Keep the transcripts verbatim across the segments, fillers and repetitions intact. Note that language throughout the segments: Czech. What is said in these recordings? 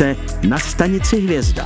Jste na stanici Hvězda.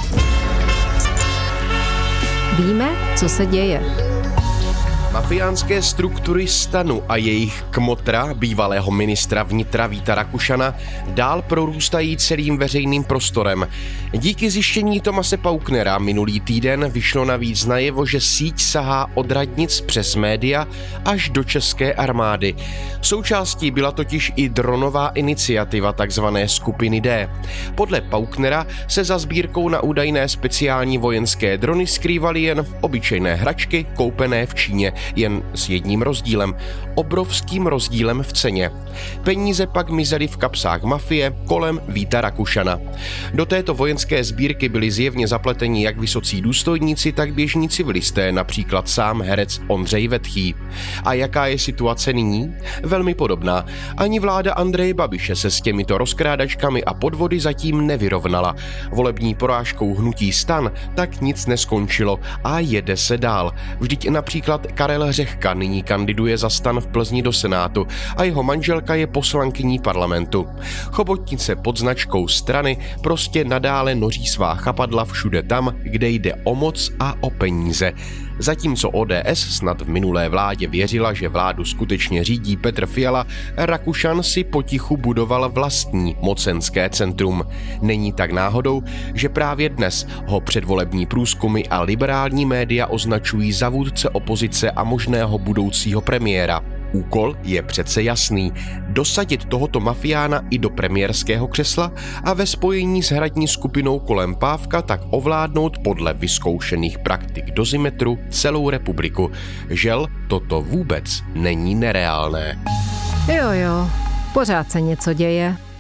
Víme, co se děje. Mafiánské struktury STANu a jejich kmotra, bývalého ministra vnitra Víta Rakušana, dál prorůstají celým veřejným prostorem. Díky zjištění Thomase Pauknera minulý týden vyšlo navíc najevo, že síť sahá od radnic přes média až do české armády. Součástí byla totiž i dronová iniciativa takzvané skupiny D. Podle Pauknera se za sbírkou na údajné speciální vojenské drony skrývaly jen obyčejné hračky koupené v Číně, jen s jedním rozdílem, obrovským rozdílem v ceně. Peníze pak mizely v kapsách mafie kolem Víta Rakušana. Do této vojenské sbírky byli zjevně zapleteni jak vysocí důstojníci, tak běžní civilisté, například sám herec Ondřej Vetchý. A jaká je situace nyní? Velmi podobná. Ani vláda Andreje Babiše se s těmito rozkrádačkami a podvody zatím nevyrovnala. Volební porážkou hnutí STAN tak nic neskončilo a jede se dál. Vždyť například Karel Řehka nyní kandiduje za STAN v Plzni do Senátu a jeho manželka je poslankyní parlamentu. Chobotnice pod značkou strany prostě nadále noří svá chapadla všude tam, kde jde o moc a o peníze. Zatímco O D S snad v minulé vládě věřila, že vládu skutečně řídí Petr Fiala, Rakušan si potichu budoval vlastní mocenské centrum. Není tak náhodou, že právě dnes ho předvolební průzkumy a liberální média označují za vůdce opozice a možného budoucího premiéra. Úkol je přece jasný. Dosadit tohoto mafiána i do premiérského křesla a ve spojení s hradní skupinou kolem Pávka tak ovládnout podle vyzkoušených praktik dozimetru celou republiku. Žel, toto vůbec není nereálné. Jo, jo, pořád se něco děje.